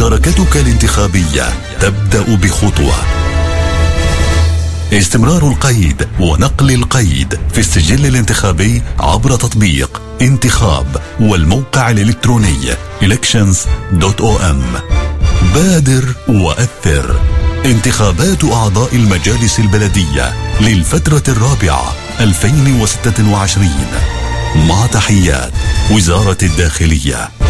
مشاركتك الانتخابية تبدأ بخطوة. استمرار القيد ونقل القيد في السجل الانتخابي عبر تطبيق انتخاب والموقع الإلكتروني elections.om. بادر وأثر. انتخابات أعضاء المجالس البلدية للفترة الرابعة 2026. مع تحيات وزارة الداخلية.